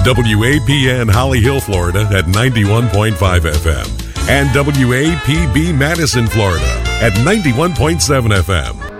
WAPN Holly Hill, Florida at 91.5 FM and WAPB Madison, Florida at 91.7 FM.